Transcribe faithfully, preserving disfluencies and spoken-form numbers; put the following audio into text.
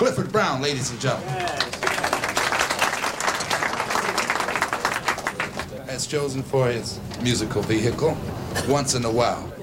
Clifford Brown, ladies and gentlemen. Has chosen for his musical vehicle, Once in a While.